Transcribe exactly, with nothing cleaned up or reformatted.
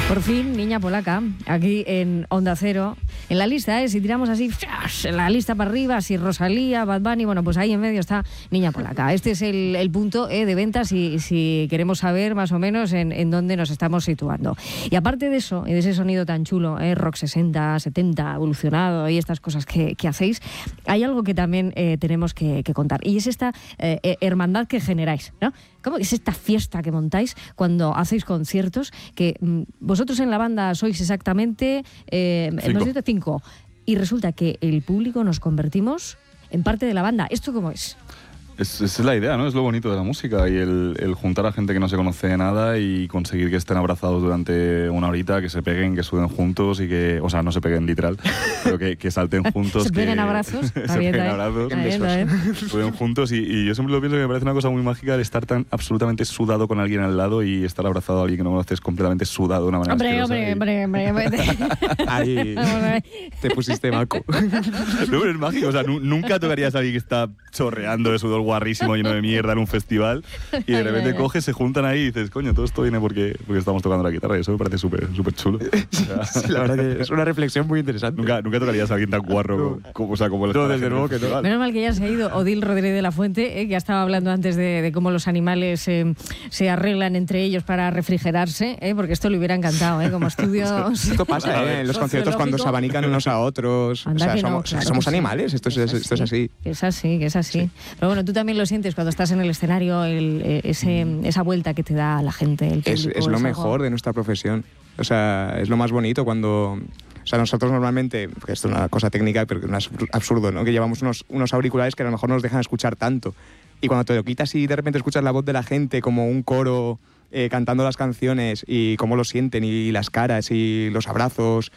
Por fin, Niña Polaca, aquí en Onda Cero. En la lista, ¿eh? Si tiramos así, en la lista para arriba, si Rosalía, Bad Bunny, bueno, pues ahí en medio está Niña Polaca. Este es el, el punto ¿eh? de venta si, si queremos saber más o menos en, en dónde nos estamos situando. Y aparte de eso, y de ese sonido tan chulo, ¿eh? rock sesenta, setenta, evolucionado y estas cosas que, que hacéis, hay algo que también eh, tenemos que, que contar. Y es esta eh, hermandad que generáis, ¿no? ¿Cómo es esta fiesta que montáis cuando hacéis conciertos? Que mm, vosotros en la banda sois exactamente eh, hemos dicho cinco. Y resulta que el público nos convertimos en parte de la banda. ¿Esto cómo es? Es, es la idea, ¿no? Es lo bonito de la música y el, el juntar a gente que no se conoce de nada y conseguir que estén abrazados durante una horita, que se peguen, que suden juntos y que, o sea, no se peguen literal, pero que, que salten juntos. Se peguen que, abrazos. se peguen abrazos, suden juntos y, y yo siempre lo pienso que me parece una cosa muy mágica el estar tan absolutamente sudado con alguien al lado y estar abrazado a alguien que no conoces completamente sudado de una manera Hombre, hombre, hombre, hombre, hombre. Ahí te pusiste maco. No, pero es mágico, o sea, nu- nunca tocarías a alguien que está chorreando de sudor guarrísimo, lleno de mierda en un festival y de repente coges, se juntan ahí y dices, coño, todo esto viene porque, porque estamos tocando la guitarra y eso me parece súper súper chulo. O sea, Sí, la verdad que es una reflexión muy interesante. nunca, nunca tocarías a alguien tan guarro como, como, o sea, como el No, desde luego que no. Menos mal que ya se ha ido Odil Rodríguez de la Fuente, eh, que ya estaba hablando antes de, de cómo los animales eh, se arreglan entre ellos para refrigerarse, eh, porque esto le hubiera encantado, eh, como estudio. Esto pasa ¿eh? en los conciertos cuando se abanican unos a otros. Anda o sea, que no, somos, claro somos que sí. animales, esto es, esto es así. Que es así, que es así. Sí. Pero bueno, tú también lo sientes cuando estás en el escenario, el, eh, ese, esa vuelta que te da la gente, el Es, público. es lo algo- mejor de nuestra profesión. O sea, es lo más bonito cuando... O sea, nosotros normalmente, porque esto es una cosa técnica, pero que no es absurdo, ¿no? Que llevamos unos, unos auriculares que a lo mejor no nos dejan escuchar tanto. Y cuando te lo quitas y de repente escuchas la voz de la gente como un coro eh, cantando las canciones y cómo lo sienten y las caras y los abrazos